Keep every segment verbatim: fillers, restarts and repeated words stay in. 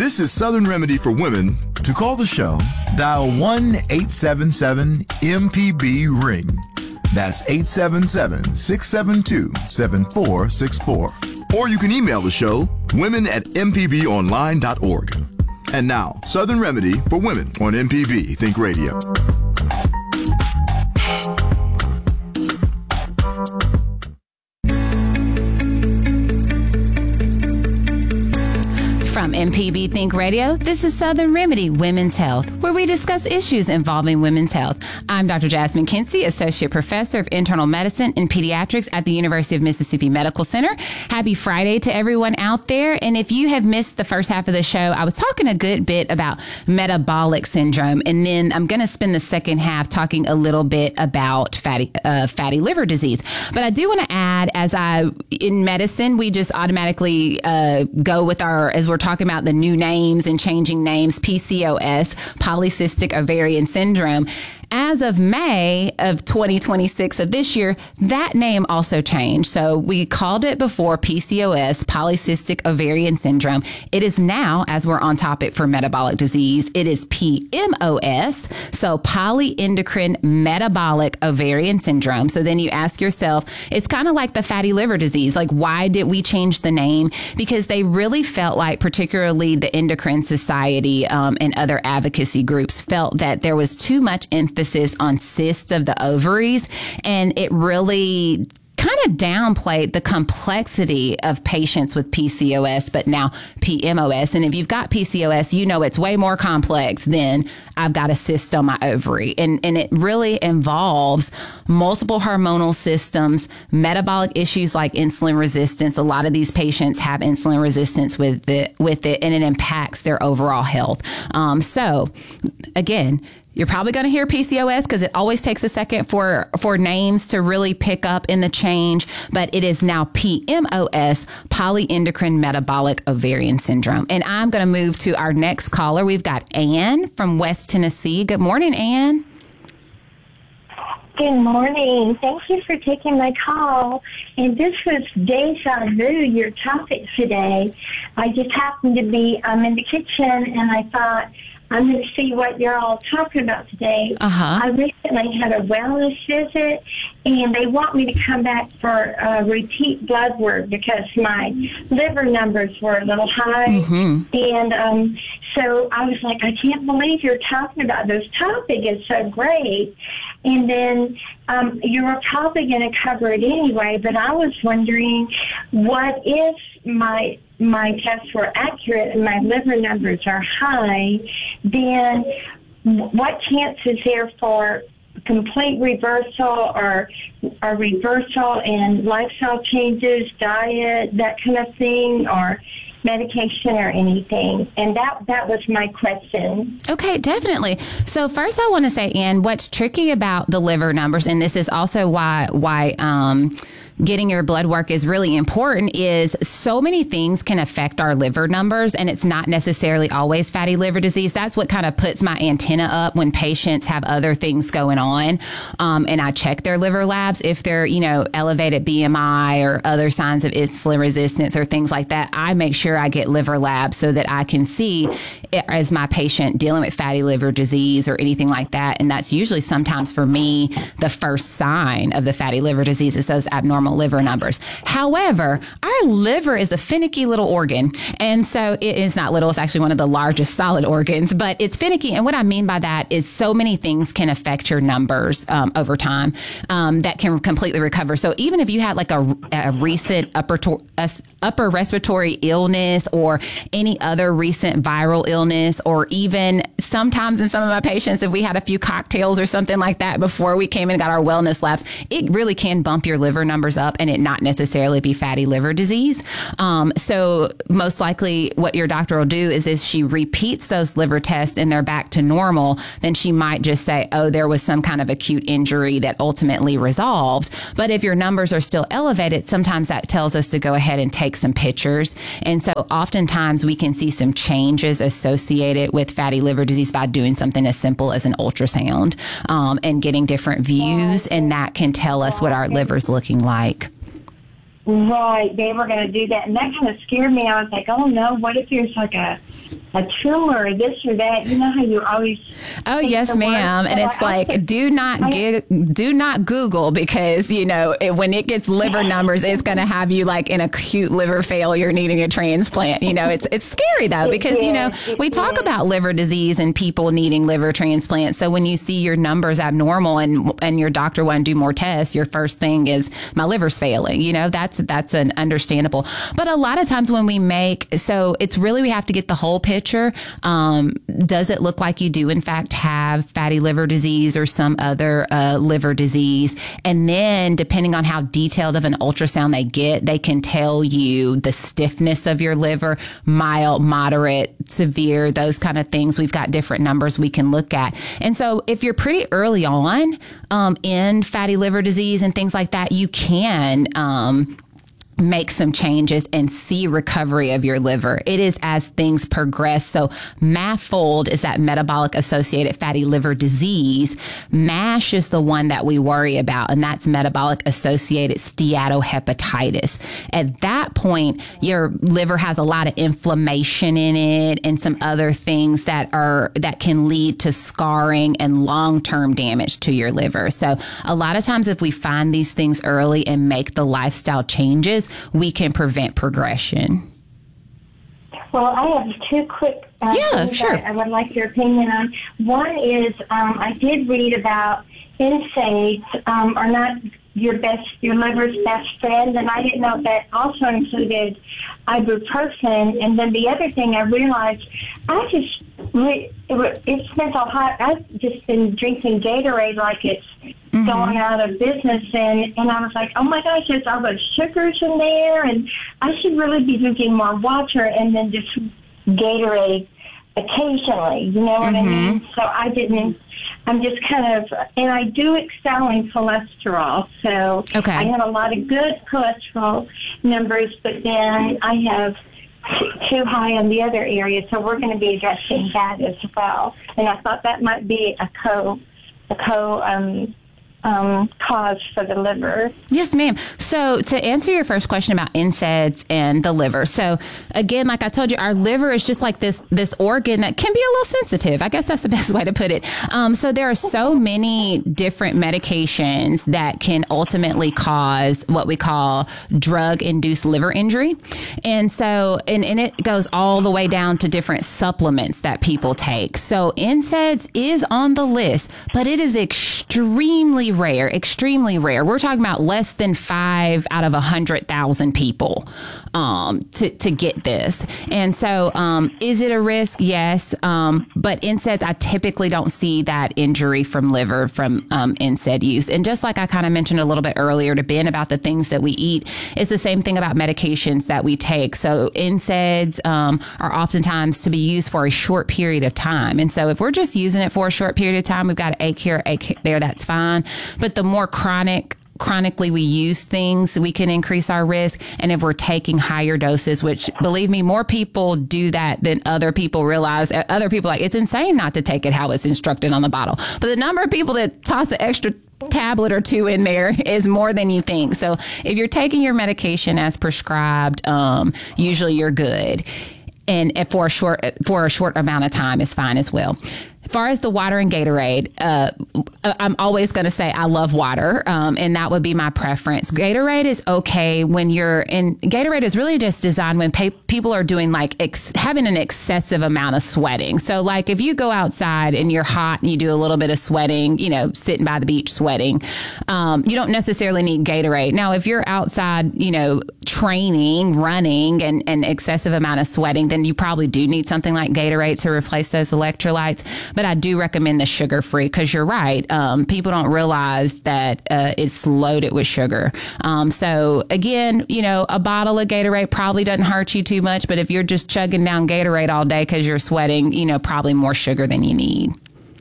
This is Southern Remedy for Women. To call the show, dial one eight seven seven M P B ring. That's eight seven seven, six seven two, seven four six four. Or you can email the show, women at m p b online dot org. And now, Southern Remedy for Women on M P B Think Radio. From M P B Think Radio, this is Southern Remedy Women's Health, where we discuss issues involving women's health. I'm Doctor Jasmine Kinsey, Associate Professor of Internal Medicine and Pediatrics at the University of Mississippi Medical Center. Happy Friday to everyone out there. And if you have missed the first half of the show, I was talking a good bit about metabolic syndrome, and then I'm going to spend the second half talking a little bit about fatty uh, fatty liver disease. But I do want to add, as I, in medicine, we just automatically uh, go with our, as we're talking talking about the new names and changing names, P C O S, polycystic ovarian syndrome. As of May of twenty twenty-six of this year, that name also changed. So we called it before P C O S, polycystic ovarian syndrome. It is now, as we're on topic for metabolic disease, it is P M O S, so polyendocrine metabolic ovarian syndrome. So then you ask yourself, it's kind of like the fatty liver disease. Like, why did we change the name? Because they really felt like, particularly the Endocrine Society um, and other advocacy groups, felt that there was too much emphasis on cysts of the ovaries, and it really kind of downplayed the complexity of patients with P C O S, but now P M O S. And if you've got P C O S, you know it's way more complex than I've got a cyst on my ovary. And, and it really involves multiple hormonal systems, metabolic issues like insulin resistance. A lot of these patients have insulin resistance with it, with it and it impacts their overall health. Um, so, again, you're probably going to hear P C O S because it always takes a second for, for names to really pick up in the change, but it is now P M O S, polyendocrine metabolic ovarian syndrome. And I'm going to move to our next caller. We've got Ann from West Tennessee. Good morning, Ann. Good morning. Thank you for taking my call. And this was deja vu, your topic today. I just happened to be um, in the kitchen, and I thought, I'm going to see what you're all talking about today. Uh-huh. I recently had a wellness visit, and they want me to come back for uh, repeat blood work because my liver numbers were a little high. Mm-hmm. And um, so I was like, I can't believe you're talking about this topic. It's so great. And then um, you were probably going to cover it anyway, but I was wondering, what if my my tests were accurate and my liver numbers are high, then what chance is there for complete reversal or a reversal in lifestyle changes, diet, that kind of thing, or medication or anything? And that that was my question. Okay, definitely. So first I want to say, Ann, what's tricky about the liver numbers, and this is also why why um getting your blood work is really important, is so many things can affect our liver numbers, and it's not necessarily always fatty liver disease. That's what kind of puts my antenna up when patients have other things going on. Um, and I check their liver labs. If they're, you know, elevated B M I or other signs of insulin resistance or things like that, I make sure I get liver labs so that I can see, as my patient dealing with fatty liver disease or anything like that. And that's usually sometimes for me, the first sign of the fatty liver disease is those abnormal liver numbers. However, our liver is a finicky little organ. And so it is not little, it's actually one of the largest solid organs, but it's finicky. And what I mean by that is so many things can affect your numbers um, over time um, that can completely recover. So even if you had like a, a recent upper, to, a, upper respiratory illness or any other recent viral illness, or even sometimes in some of my patients, if we had a few cocktails or something like that before we came in and got our wellness labs, it really can bump your liver numbers up and it not necessarily be fatty liver disease. Um, so most likely what your doctor will do is, if she repeats those liver tests and they're back to normal, then she might just say, oh, there was some kind of acute injury that ultimately resolved. But if your numbers are still elevated, sometimes that tells us to go ahead and take some pictures. And so oftentimes we can see some changes associated with fatty liver disease by doing something as simple as an ultrasound um, and getting different views. And that can tell us what our liver's looking like. Right, they were going to do that, and that kind of scared me. I was like, oh no, what if there's like a a tumor or this or that. You know how you always oh yes ma'am and it's like do not get, do not Google, because you know it, when it gets liver numbers, it's going to have you like in acute liver failure needing a transplant. You know, it's it's scary though, because you know we talk about liver disease and people needing liver transplants. So when you see your numbers abnormal and and your doctor want to do more tests, your first thing is my liver's failing. You know, that's that's an understandable. But a lot of times when we make, so it's really, we have to get the whole picture. Um, does it look like you do, in fact, have fatty liver disease or some other uh, liver disease? And then, depending on how detailed of an ultrasound they get, they can tell you the stiffness of your liver, mild, moderate, severe, those kind of things. We've got different numbers we can look at. And so if you're pretty early on um, in fatty liver disease and things like that, you can um, make some changes and see recovery of your liver. It is as things progress. So MAFLD is that metabolic associated fatty liver disease. MASH is the one that we worry about, and that's metabolic associated steatohepatitis. At that point, your liver has a lot of inflammation in it and some other things that are that can lead to scarring and long-term damage to your liver. So a lot of times if we find these things early and make the lifestyle changes, we can prevent progression. Well, I have two quick uh, yeah, things sure. I, I would like your opinion on. One is um, I did read about N SAIDs um, are not your best, your liver's best friend, and I didn't know that also included ibuprofen. And then the other thing I realized, I just it, it's been so hot. I've just been drinking Gatorade like it's mm-hmm. going out of business, and and I was like, oh my gosh, there's all those sugars in there, and I should really be drinking more water and then just Gatorade occasionally. You know what mm-hmm. I mean? So I didn't. I'm just kind of, and I do excel in cholesterol. So okay. I have a lot of good cholesterol numbers, but then I have too high on the other area. So we're going to be addressing that as well. And I thought that might be a co, a co, um, um, cause for the liver. Yes, ma'am. So to answer your first question about N SAIDs and the liver. So again, like I told you, our liver is just like this, this organ that can be a little sensitive. I guess that's the best way to put it. Um, so there are so many different medications that can ultimately cause what we call drug-induced liver injury. And so, and, and it goes all the way down to different supplements that people take. So N SAIDs is on the list, but it is extremely rare, extremely rare. We're talking about less than five out of a hundred thousand people um, to, to get this. And so um, is it a risk? Yes. Um, but N SAIDs, I typically don't see that injury from liver from um, N SAID use. And just like I kind of mentioned a little bit earlier to Ben about the things that we eat, it's the same thing about medications that we take. So N SAIDs um, are oftentimes to be used for a short period of time. And so if we're just using it for a short period of time, we've got an ache here, ache there, that's fine. But the more chronic chronically we use things, we can increase our risk. And if we're taking higher doses, which believe me, more people do that than other people realize. Other people like, it's insane not to take it how it's instructed on the bottle. But the number of people that toss an extra tablet or two in there is more than you think. So if you're taking your medication as prescribed, um, usually you're good. And for a short for a short amount of time is fine as well. As far as the water and Gatorade, uh, I'm always going to say I love water, um, and that would be my preference. Gatorade is okay when you're in. Gatorade is really just designed when pa- people are doing like ex- having an excessive amount of sweating. So like if you go outside and you're hot and you do a little bit of sweating, you know, sitting by the beach sweating, um, you don't necessarily need Gatorade. Now, if you're outside, you know, training, running, and an excessive amount of sweating, then you probably do need something like Gatorade to replace those electrolytes. But I do recommend the sugar-free because you're right. Um, people don't realize that uh, it's loaded with sugar. Um, so again, you know, a bottle of Gatorade probably doesn't hurt you too much. But if you're just chugging down Gatorade all day because you're sweating, you know, probably more sugar than you need.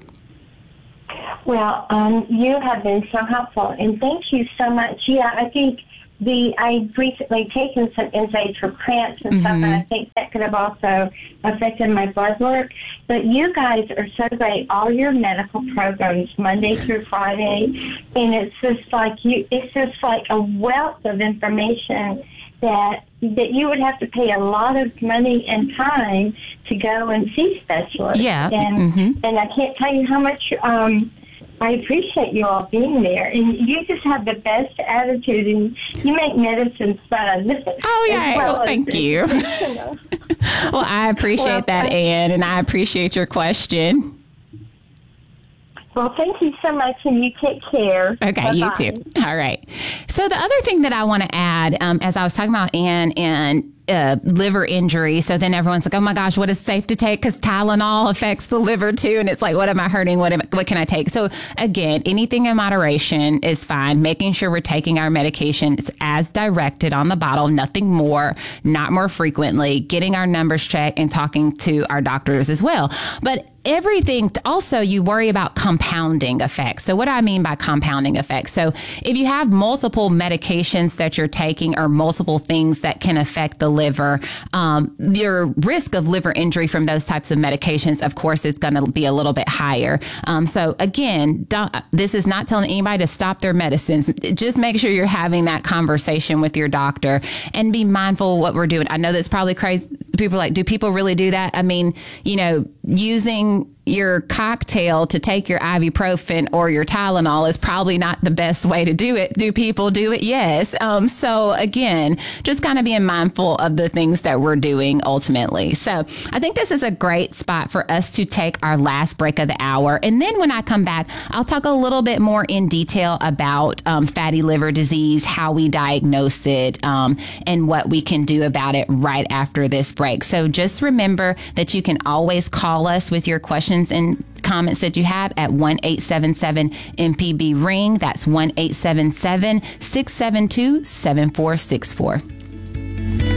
Well, um, you have been so helpful, and thank you so much. Yeah, I think the I've recently taken some N SAIDs for cramps and mm-hmm. stuff, and I think that could have also affected my blood work. But you guys are so great. All your medical programs, Monday through Friday, and it's just like you. It's just like a wealth of information. that that you would have to pay a lot of money and time to go and see specialists. Yeah. And Mm-hmm. and I can't tell you how much um, I appreciate you all being there. And you just have the best attitude, and you make medicine fun. Oh, yeah. Well Well, thank you. Well, I appreciate Well, that, thank- Ann, and I appreciate your question. Well, thank you so much, and you take care. Okay, Bye-bye. you too. All right. So the other thing that I want to add, um, as I was talking about Ann and uh, liver injury, so then everyone's like, oh my gosh, what is safe to take? Because Tylenol affects the liver too. And it's like, what am I hurting? What, am, what can I take? So again, anything in moderation is fine. Making sure we're taking our medications as directed on the bottle, nothing more, not more frequently, getting our numbers checked and talking to our doctors as well. But everything also, you worry about compounding effects. So what do I mean by compounding effects? So if you have multiple medications that you're taking or multiple things that can affect the liver, um, your risk of liver injury from those types of medications, of course, is going to be a little bit higher. Um, so again, don't, this is not telling anybody to stop their medicines. Just make sure you're having that conversation with your doctor and be mindful of what we're doing. I know that's probably crazy. People are like, do people really do that? I mean, you know, using your cocktail to take your ibuprofen or your Tylenol is probably not the best way to do it. Do people do it? Yes. Um, so again, just kind of being mindful of the things that we're doing ultimately. So I think this is a great spot for us to take our last break of the hour. And then when I come back, I'll talk a little bit more in detail about um, fatty liver disease, how we diagnose it, um, and what we can do about it right after this break. So just remember that you can always call us with your questions and comments that you have at one eight seven seven M P B ring. That's one eight seven seven, six seven two, seven four six four.